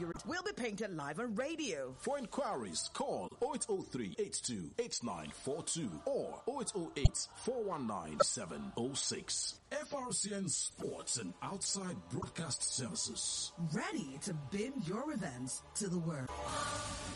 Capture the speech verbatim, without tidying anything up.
will be painted live on radio. For inquiries, call oh eight oh three, eight two eight nine four two or oh eight oh eight, four one nine, seven oh six. F R C N Sports and Outside Broadcast Services. Ready to bid your events to the world.